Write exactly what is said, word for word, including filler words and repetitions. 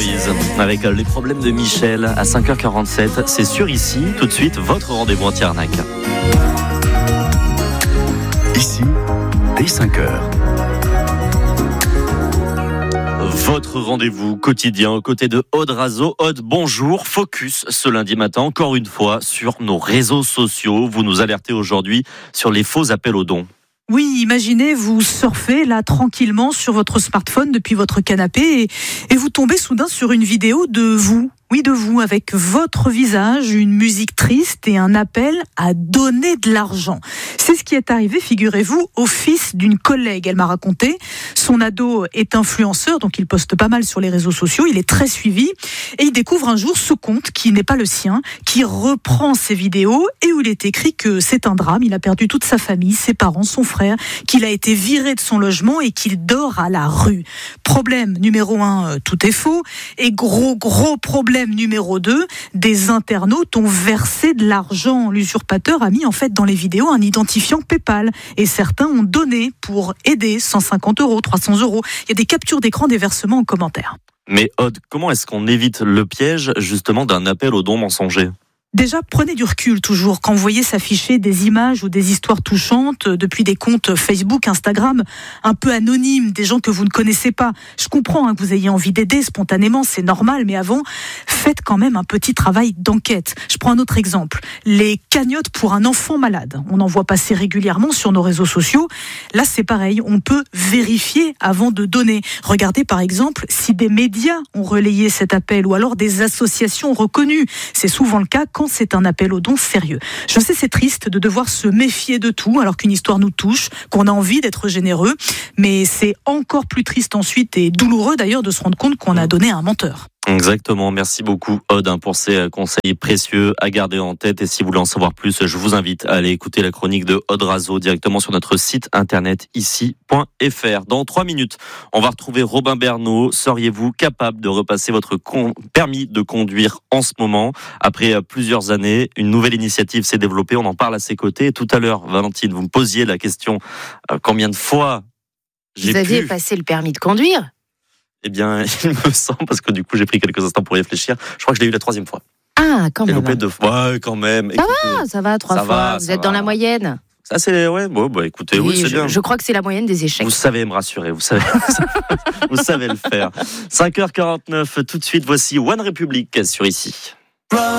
Moïse avec les problèmes de Michel à cinq heures quarante-sept. C'est sur Ici, tout de suite, votre rendez-vous en Tiernac. Ici, dès cinq heures. Votre rendez-vous quotidien aux côtés de Aude Razo. Aude, bonjour. Focus ce lundi matin, encore une fois, sur nos réseaux sociaux. Vous nous alertez aujourd'hui sur les faux appels aux dons. Oui, imaginez, vous surfez là tranquillement sur votre smartphone depuis votre canapé et, et vous tombez soudain sur une vidéo de vous. Oui, de vous, avec votre visage, une musique triste et un appel à donner de l'argent. C'est ce qui est arrivé, figurez-vous, au fils d'une collègue. Elle m'a raconté, son ado est influenceur, donc il poste pas mal sur les réseaux sociaux, il est très suivi, et il découvre un jour ce compte qui n'est pas le sien, qui reprend ses vidéos, et où il est écrit que c'est un drame, il a perdu toute sa famille, ses parents, son frère, qu'il a été viré de son logement et qu'il dort à la rue. Problème numéro un, tout est faux, et gros, gros problème numéro deux, des internautes ont versé de l'argent. L'usurpateur a mis en fait dans les vidéos un identifiant PayPal et certains ont donné pour aider cent cinquante euros, trois cents euros. Il y a des captures d'écran des versements en commentaire. Mais Aude, comment est-ce qu'on évite le piège justement d'un appel aux dons mensonger ? Déjà, prenez du recul toujours quand vous voyez s'afficher des images ou des histoires touchantes depuis des comptes Facebook, Instagram, un peu anonymes, des gens que vous ne connaissez pas. Je comprends hein, que vous ayez envie d'aider spontanément, c'est normal, mais avant, faites quand même un petit travail d'enquête. Je prends un autre exemple. Les cagnottes pour un enfant malade. On en voit passer régulièrement sur nos réseaux sociaux. Là, c'est pareil, on peut vérifier avant de donner. Regardez par exemple si des médias ont relayé cet appel ou alors des associations reconnues. C'est souvent le cas quand c'est un appel aux dons sérieux. Je sais, c'est triste de devoir se méfier de tout alors qu'une histoire nous touche, qu'on a envie d'être généreux, mais c'est encore plus triste ensuite et douloureux d'ailleurs de se rendre compte qu'on a donné à un menteur. Exactement, merci beaucoup Aude pour ces conseils précieux à garder en tête, et si vous voulez en savoir plus, je vous invite à aller écouter la chronique de Aude Razo directement sur notre site internet ici point f r. Dans trois minutes, on va retrouver Robin Bernot. Seriez-vous capable de repasser votre con- permis de conduire en ce moment ? Après plusieurs années, une nouvelle initiative s'est développée, on en parle à ses côtés. Et tout à l'heure, Valentine, vous me posiez la question, euh, combien de fois j'ai Vous aviez pu... passé le permis de conduire ? Eh bien, il me semble, parce que du coup, j'ai pris quelques instants pour y réfléchir. Je crois que je l'ai eu la troisième fois. Ah, quand J'ai même. loupé deux fois. Ouais, quand même. Ça Écoutez, va, ça va, trois ça fois. va, Vous ça êtes va. dans la moyenne. Ça, c'est, ouais, bon, bah, écoutez, oui, c'est je, bien. je crois que c'est la moyenne des échecs. Vous savez me rassurer, vous savez, vous savez le faire. cinq heures quarante-neuf, tout de suite, voici One Republic sur Ici.